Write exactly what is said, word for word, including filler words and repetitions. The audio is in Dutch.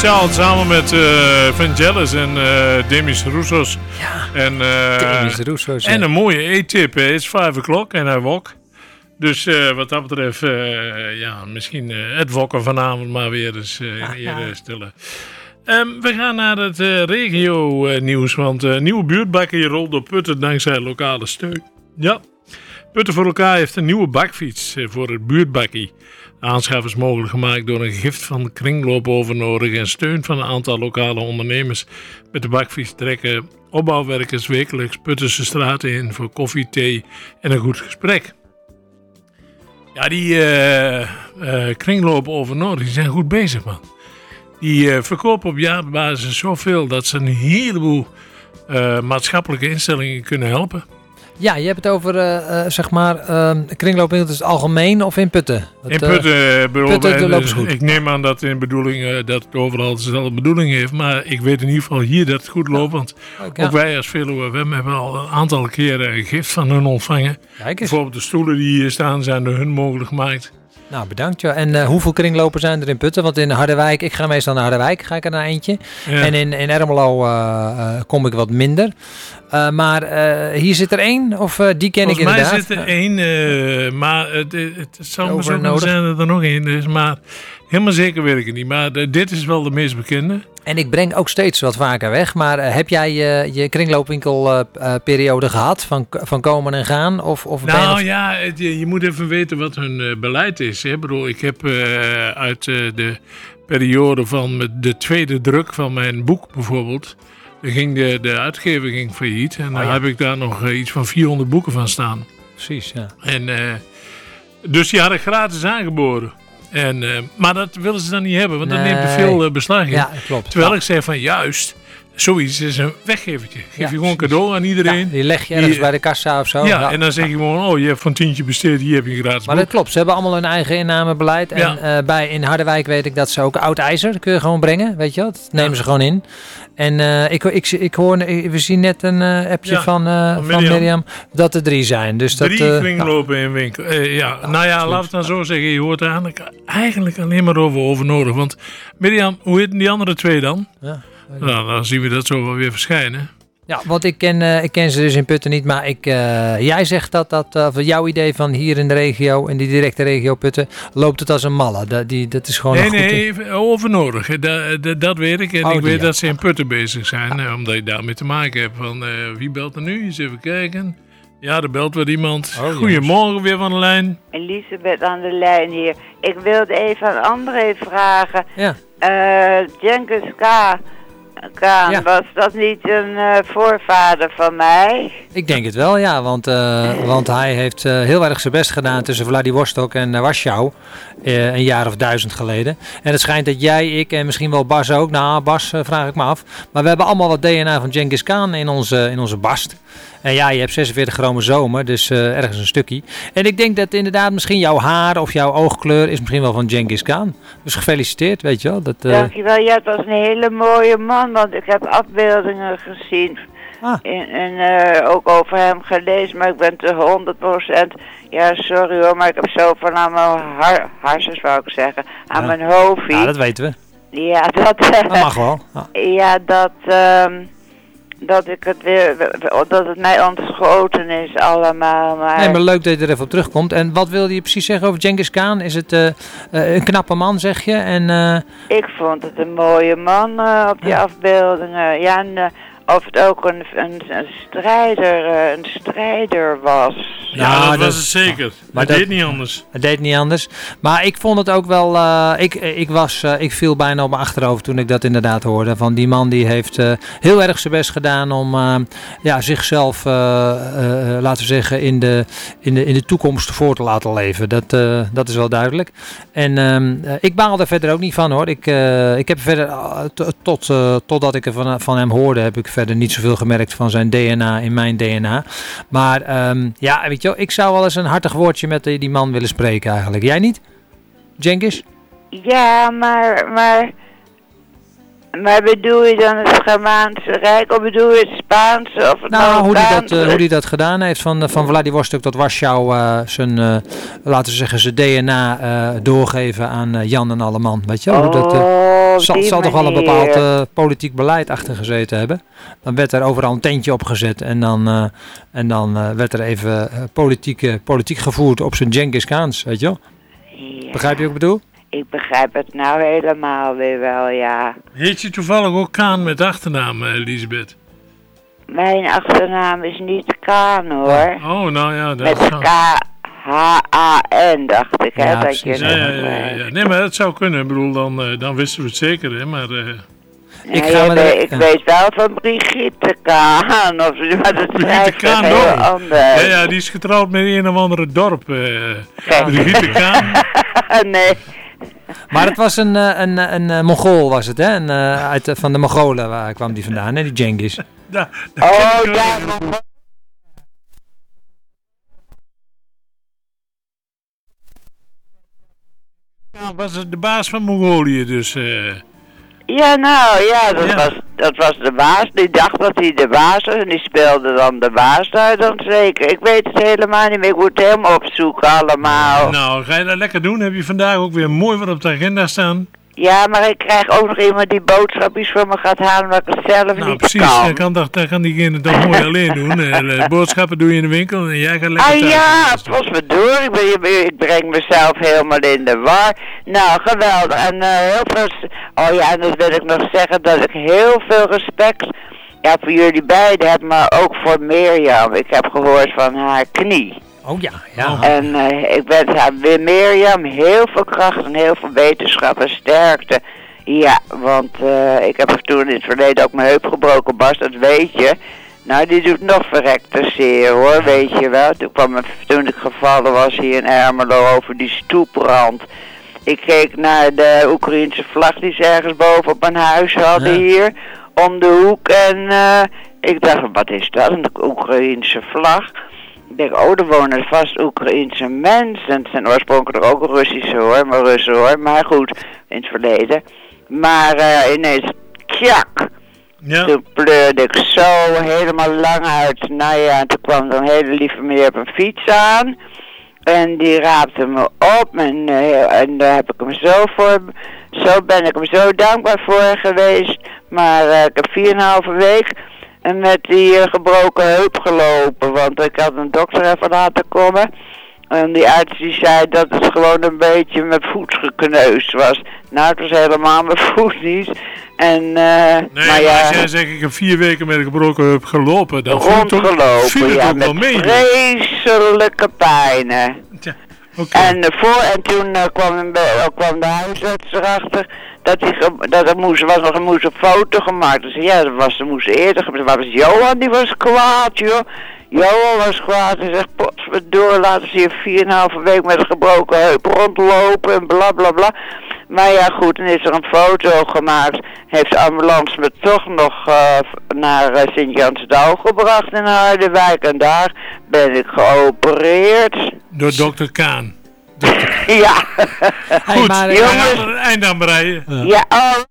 Speciaal samen met uh, Vangelis en uh, Demis Roussos. Ja, en, uh, Demis Roussos. En een mooie eettip. Het is vijf o'clock en hij wok. Dus uh, wat dat betreft, uh, ja, misschien uh, het wokken vanavond maar weer eens uh, ah, hier ja. uh, stellen. Um, we gaan naar het uh, regio uh, nieuws, want uh, nieuwe buurtbakker rolt door Putten dankzij lokale steun. Ja, Putten voor elkaar heeft een nieuwe bakfiets uh, voor het buurtbakkie. De aanschaf is mogelijk gemaakt door een gift van de kringloop overnodig en steun van een aantal lokale ondernemers. Met de bakfiets trekken opbouwwerkers wekelijks Puttense straten in voor koffie, thee en een goed gesprek. Ja, die uh, uh, kringloop overnodig, die zijn goed bezig, man. Die uh, verkopen op jaarbasis zoveel dat ze een heleboel uh, maatschappelijke instellingen kunnen helpen. Ja, je hebt het over, uh, uh, zeg maar, uh, kringloopwinkels in het algemeen of in Putten? Dat, in Putten, uh, Putten de lopen ze goed. Ik neem aan dat, in bedoeling, uh, dat het overal dezelfde bedoeling heeft. Maar ik weet in ieder geval hier dat het goed loopt. Want ook, ja. ook wij als Veluwe F M hebben al een aantal keren een gift van hun ontvangen. Bijvoorbeeld de stoelen die hier staan zijn door hun mogelijk gemaakt. Nou, bedankt. Ja. En uh, hoeveel kringlopen zijn er in Putten? Want in Harderwijk, ik ga meestal naar Harderwijk, ga ik er naar eentje. Ja. En in, in Ermelo uh, uh, kom ik wat minder. Uh, maar uh, hier zit er één, of uh, die ken Volgens ik inderdaad. Volgens mij zit er één, uh, maar het, het, het zou me zo kunnen zijn dat er nog één is. Maar helemaal zeker weet ik het niet. Maar uh, dit is wel de meest bekende. En ik breng ook steeds wat vaker weg. Maar uh, heb jij uh, je kringloopwinkelperiode uh, gehad van, van komen en gaan? Of, of nou nog... ja, het, je moet even weten wat hun uh, beleid is. Hè? Ik bedoel, ik heb uh, uit uh, de periode van de tweede druk van mijn boek bijvoorbeeld... Ging de, de uitgever ging failliet. En dan oh, ja. heb ik daar nog uh, iets van vierhonderd boeken van staan. Precies, ja. En, uh, dus die had ik gratis aangeboden. En, uh, maar dat willen ze dan niet hebben, want nee. dat neemt te veel uh, beslag in. Ja, klopt. Terwijl ja. ik zei van juist, zoiets is een weggevertje. Geef ja, je gewoon cadeau aan iedereen. Ja, die leg je ergens die, bij de kassa of zo. Ja, ja, en dan zeg je gewoon, oh je hebt van tientje besteed, hier heb je gratis Maar boek. dat klopt, ze hebben allemaal hun eigen innamebeleid. En ja. uh, bij, in Harderwijk weet ik dat ze ook oud ijzer kun je gewoon brengen, weet je wat? Dat nemen ja. ze gewoon in. En uh, ik, ik, ik hoor, we zien net een uh, appje ja, van, uh, van Mirjam. Mirjam dat er drie zijn. Dus drie dat, uh, kringlopen ja. in winkel. Uh, ja. ja, nou ja, laten we het dan zo zeggen. Je hoort er eigenlijk, eigenlijk alleen maar over, over nodig. Want Mirjam, hoe heten die andere twee dan? Ja, nou, dan zien we dat zo wel weer verschijnen. Ja, want ik ken, uh, ik ken ze dus in Putten niet, maar ik, uh, jij zegt dat, dat uh, jouw idee van hier in de regio, in die directe regio Putten, loopt het als een malle. Dat, die, dat is gewoon nee, een nee, goed... overnodig. Dat, dat, dat weet ik. En oh, ik weet ja. dat ze in Putten bezig zijn, ja. omdat je daarmee te maken hebt. Van, uh, wie belt er nu? Eens even kijken. Ja, er belt weer iemand. Oh, Goedemorgen yes. weer van de lijn. Elisabeth aan de lijn hier. Ik wilde even aan André vragen. Ja. Uh, Genghis Khan. Kaan, ja. Was dat niet een uh, voorvader van mij? Ik denk het wel, ja, want, uh, want hij heeft uh, heel erg zijn best gedaan tussen Vladivostok en uh, Warschau, uh, een jaar of duizend geleden. En het schijnt dat jij, ik en misschien wel Bas ook, nou Bas uh, vraag ik me af, maar we hebben allemaal wat D N A van Genghis Khan in onze, in onze bast. En ja, je hebt zesenveertig chromosomen, dus uh, ergens een stukje. En ik denk dat inderdaad misschien jouw haar of jouw oogkleur is misschien wel van Genghis Khan. Dus gefeliciteerd, weet je wel. Dat, uh... Dankjewel, ja, het was een hele mooie man, want ik heb afbeeldingen gezien. Ah. En, en uh, ook over hem gelezen, maar ik ben te honderd procent... Ja, sorry hoor, maar ik heb zoveel aan mijn har harsens, wou ik zeggen. Aan ja. mijn hoofdje. Ja, dat weten we. Ja, dat... Uh, dat mag wel. Ah. Ja, dat... Um, dat ik het weer, dat het mij ontschoten is allemaal. Maar... Nee, maar leuk dat je er even op terugkomt. En wat wilde je precies zeggen over Genghis Khan? Is het uh, uh, een knappe man, zeg je? En, uh... Ik vond het een mooie man uh, op die ja. afbeeldingen. Ja, en uh, of het ook een, een, een strijder, uh, een strijder was. Ja, ja dat, dat was het zeker. Maar het dat, deed niet anders. Het deed niet anders. Maar ik vond het ook wel... Uh, ik, ik, was, uh, ik viel bijna op mijn achterhoofd toen ik dat inderdaad hoorde. Van die man die heeft uh, heel erg zijn best gedaan om uh, ja, zichzelf, uh, uh, laten we zeggen, in de, in, de, in de toekomst voor te laten leven. Dat, uh, dat is wel duidelijk. En uh, ik baal er verder ook niet van hoor. Ik, uh, ik heb verder, uh, t- tot, uh, totdat ik er van, van hem hoorde, heb ik verder niet zoveel gemerkt van zijn D N A in mijn D N A. Maar um, ja, weet je wel, ik zou wel eens een hartig woordje met die man willen spreken eigenlijk. Jij niet? Genghis? Ja, maar, maar Maar bedoel je dan het Germaanse Rijk of bedoel je het Spaanse of het Nou, hoe hij dat, uh, hoe die dat gedaan heeft, van, van Vladivostok tot Warschau, uh, zijn, uh, laten we zeggen, zijn D N A uh, doorgeven aan uh, Jan en Alleman. Weet je, oh, hoe dat, uh, zal, zal toch wel een manier. bepaald uh, politiek beleid achter gezeten hebben. Dan werd er overal een tentje opgezet en dan, uh, en dan uh, werd er even uh, politiek, uh, politiek gevoerd op zijn Genghis Khans, weet je wel. Ja. Begrijp je wat ik bedoel? Ik begrijp het nou helemaal weer wel, ja. Heet je toevallig ook Kaan met achternaam, Elisabeth? Mijn achternaam is niet Kaan, hoor. Oh, nou ja, dat Met zou... K H A N, dacht ik, hè, Ja, dat precies. je Ja, het ja, ja, ja, weet. ja. Nee, maar dat zou kunnen. Ik bedoel, dan, uh, dan wisten we het zeker, hè. Maar... Uh... Ik Ja, ga jij me weet- er- ik ja. weet wel van Brigitte Kaan, of, maar dat Brigitte schrijft Kaan een heel ook. ander. Ja, ja, die is getrouwd met een of andere dorp. Uh, Brigitte Kaan. Nee. Maar het was een, uh, een, een, een Mongool was het, hè? Een, uh, uit, uh, van de Mongolen waar kwam die vandaan, hè? Die Genghis. Da, da ken Oh, ik wel. daar. Ja, was het de baas van Mongolië, dus... Uh... Ja, nou, ja, dat, Ja. Was, dat was de baas. Die dacht dat hij de baas was en die speelde dan de baas daar dan zeker. Ik weet het helemaal niet meer. Ik moet het helemaal opzoeken allemaal. Nou, ga je dat lekker doen? Heb je vandaag ook weer mooi wat op de agenda staan? Ja, maar ik krijg ook nog iemand die boodschapjes voor me gaat halen, omdat ik het zelf Nou, niet precies. kan. Dan kan, dat, dan kan diegene dat mooi alleen doen. Uh, boodschappen doe je in de winkel en jij gaat lekker Ah thuis. ja, potverdorie, ik, ben- ik breng mezelf helemaal in de war. Nou, geweldig. En uh, heel veel... s- Oh ja, en dan wil ik nog zeggen dat ik heel veel respect... Ja, voor jullie beiden heb, maar ook voor Mirjam. Ik heb gehoord van haar knie. Oh ja, ja. En uh, ik wens haar weer Mirjam heel veel kracht en heel veel wetenschap en sterkte. Ja, want uh, ik heb toen in het verleden ook mijn heup gebroken, Bas, dat weet je. Nou, die doet nog verrekte zeer, hoor, weet je wel. Toen, kwam me, toen ik gevallen was hier in Ermelo over die stoeprand. Ik keek naar de Oekraïense vlag die ze ergens boven op mijn huis hadden Ja. hier, om de hoek. En uh, ik dacht, wat is dat, een Oekraïense vlag? Ik denk, oh, er wonen vast Oekraïense mensen. Het zijn oorspronkelijk ook Russische hoor, maar Russen hoor. Maar goed, in het verleden. Maar uh, ineens, tjak. Ja. Toen pleurde ik zo helemaal lang uit. Nou ja, en toen kwam er een hele lieve meneer op een fiets aan. En die raapte me op. En, uh, en daar heb ik hem zo voor... Zo ben ik hem zo dankbaar voor geweest. Maar uh, ik heb vier en een halve week... En met die uh, gebroken heup gelopen, want ik had een dokter even laten komen. En die arts die zei dat het gewoon een beetje mijn voet gekneusd was. Nou, het was helemaal mijn voet niet. En, uh, Nee, maar maar ja, als jij zegt, ik heb vier weken met een gebroken heup gelopen, dan viel het ook, viel rondgelopen, het ja, ook wel met mee. vreselijke pijnen. Tja, oké. En, uh, voor, en toen uh, kwam, een be- uh, kwam de huisarts erachter dat, die ge- dat er moest, was nog een, moest een foto gemaakt. Dus ja, dat was, er moest eerder gebeuren. Maar was Johan, die was kwaad, joh. Johan was kwaad en zegt, potverdorie, laten ze hier vier en een halve week met een gebroken heup rondlopen en bla bla bla. Maar ja, goed, dan is er een foto gemaakt. Heeft de ambulance me toch nog uh, naar uh, Sint-Jansdouw gebracht in Harderwijk. En daar ben ik geopereerd. Door dokter Kaan. Ja. Hey, Goed, maar, we uh, gaan er een eind aan breien. Ja, oh.